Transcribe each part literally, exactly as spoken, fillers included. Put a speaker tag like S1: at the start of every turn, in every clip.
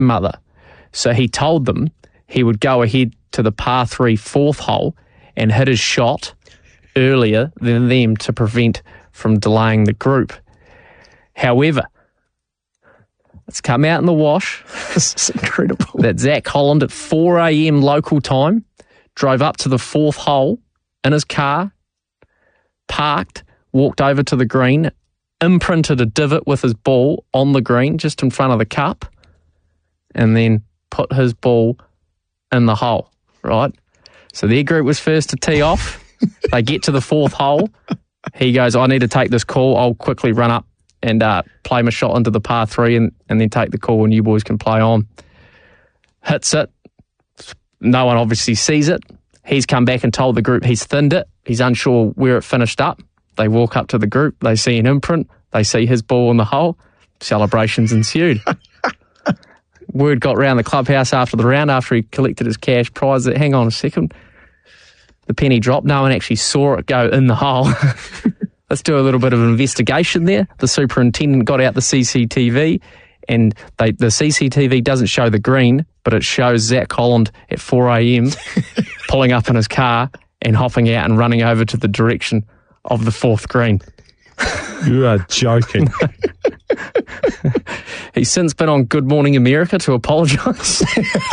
S1: mother. So he told them he would go ahead to the par three fourth hole and hit his shot earlier than them to prevent from delaying the group. However, it's come out in the wash.
S2: This is incredible.
S1: That Zach Holland at four a.m. local time drove up to the fourth hole in his car, parked, walked over to the green, imprinted a divot with his ball on the green just in front of the cup, and then put his ball in the hole, right? So their group was first to tee off. They get to the fourth hole. He goes, I need to take this call. I'll quickly run up and uh, play my shot into the par three and, and then take the call and you boys can play on. Hits it. No one obviously sees it. He's come back and told the group he's thinned it. He's unsure where it finished up. They walk up to the group. They see an imprint. They see his ball in the hole. Celebrations ensued. Word got round the clubhouse after the round, after he collected his cash prize, that, hang on a second, the penny dropped. No one actually saw it go in the hole. Let's do a little bit of an investigation there. The superintendent got out the C C T V, and they, the C C T V doesn't show the green, but it shows Zach Holland at four a.m. pulling up in his car and hopping out and running over to the direction of the fourth green.
S3: You are joking.
S1: He's since been on Good Morning America to apologise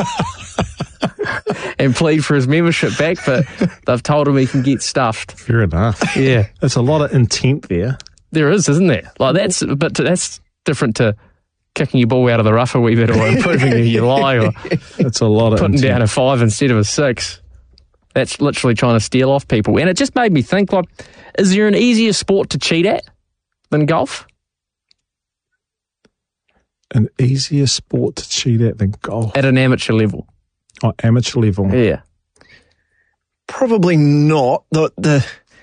S1: and plead for his membership back, but they've told him he can get stuffed.
S3: Fair enough.
S1: Yeah.
S3: There's a lot of intent there.
S1: There is, isn't there? Like that's, but that's different to kicking your ball out of the rough a wee bit or improving who you lie or
S3: It's a lot of
S1: putting
S3: intent.
S1: down a five instead of a six. That's literally trying to steal off people. And it just made me think, like, is there an easier sport to cheat at than golf?
S3: An easier sport to cheat at than golf.
S1: At an amateur level.
S3: Oh, amateur level.
S1: Yeah.
S2: Probably not. The, the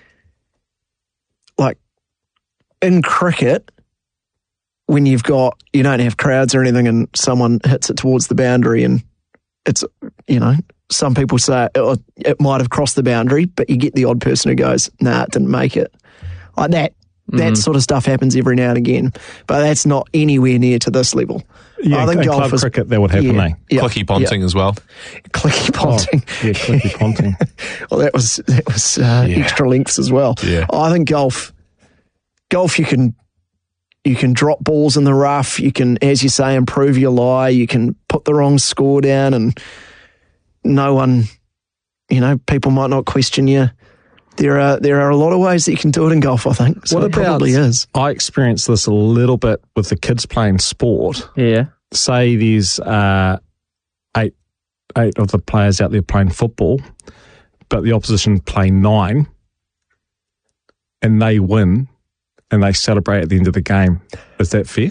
S2: like, in cricket, when you've got, you don't have crowds or anything and someone hits it towards the boundary and it's, you know, some people say it, it might have crossed the boundary, but you get the odd person who goes, nah, it didn't make it. Like that. That
S1: Mm-hmm.
S2: sort of stuff happens every now and again, but that's not anywhere near to this level.
S3: Yeah,
S2: I think
S3: in
S2: golf
S3: club
S2: is,
S3: cricket, that would happen,
S2: yeah,
S3: eh?
S2: yeah,
S4: Clicky ponting
S2: yeah.
S4: as well.
S2: Clicky ponting.
S3: Oh, yeah, clicky ponting.
S2: Well, that was that was uh,
S4: Yeah.
S2: extra lengths as well.
S4: Yeah.
S2: I think golf, golf, you can you can drop balls in the rough. You can, as you say, improve your lie. You can put the wrong score down, and no one, you know, people might not question you. There are there are a lot of ways that you can do it in golf, I think. So
S3: What
S2: it
S3: about,
S2: probably is.
S3: I experienced this a little bit with the kids playing sport.
S1: Yeah.
S3: Say there's uh, eight eight of the players out there playing football, but the opposition play nine, and they win, and they celebrate at the end of the game. Is that fair?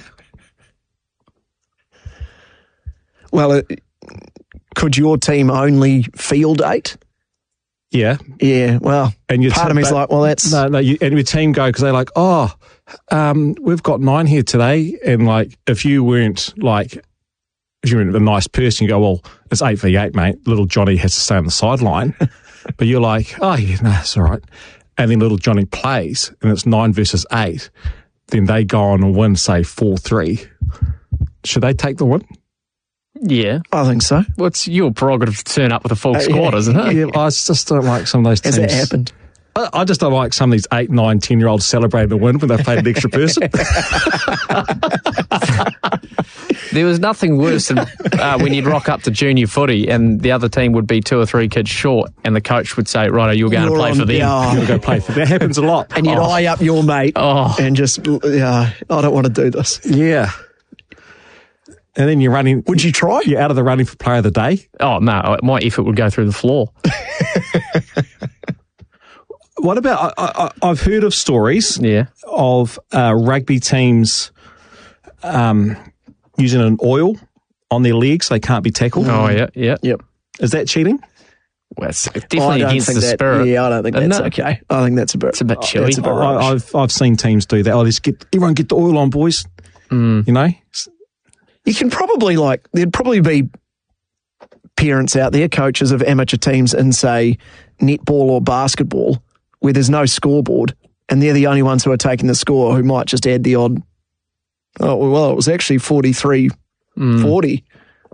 S2: Well, it, could your team only field eight?
S3: Yeah.
S2: Yeah, well,
S3: And your
S2: part
S3: te-
S2: of me's
S3: but-
S2: like, well, that's...
S3: No, no, you, and your team go because they're like, oh, um, we've got nine here today, and like if you weren't like, if you weren't a nice person, you go, well, it's eight v eight, mate. Little Johnny has to stay on the sideline, but you're like, oh yeah, no, it's all right. And then little Johnny plays, and it's nine versus eight. Then they go on and win, say four three. Should they take the win?
S1: Yeah.
S2: I think so.
S1: Well, it's your prerogative to turn up with a full
S2: Uh,
S1: squad,
S2: yeah.
S1: isn't it?
S3: Yeah, I just don't like some of those
S2: Has
S3: teams.
S2: that happened?
S3: I, I just don't like some of these eight, nine, ten year olds celebrating a win when they played an extra person.
S1: There was nothing worse than uh, when you'd rock up to junior footy and the other team would be two or three kids short and the coach would say, right, you're going
S2: You're
S1: to play
S2: on-
S1: for them.
S2: yeah.
S3: You'll go play for that. Happens a lot.
S2: And you'd
S1: Oh.
S2: eye up your mate
S1: Oh.
S2: and just, yeah, I don't want to do this.
S3: Yeah. And then you're running.
S2: Would you try?
S3: You're out of the running for player of the day.
S1: Oh, no, my effort would go through the floor.
S3: What about, I, I, I've heard of stories
S1: Yeah.
S3: of uh, rugby teams um, using an oil on their legs so they can't be tackled.
S1: Oh, yeah, yeah.
S2: Yep.
S3: Is that cheating?
S1: Well, it's
S2: I
S1: definitely
S2: don't
S1: against
S2: think
S1: the
S2: that,
S1: spirit.
S2: Yeah, I don't think
S1: isn't
S2: that's
S1: it?
S2: okay. I think that's a bit.
S1: It's a bit chilly.
S2: That's a bit
S3: I,
S2: rubbish.
S3: I've I've seen teams do that. Oh, let's get everyone get the oil on, boys.
S1: Mm.
S3: You know,
S2: You can probably like there'd probably be parents out there, coaches of amateur teams in say netball or basketball, where there's no scoreboard, and they're the only ones who are taking the score, who might just add the odd. Oh well, it was actually forty-three forty.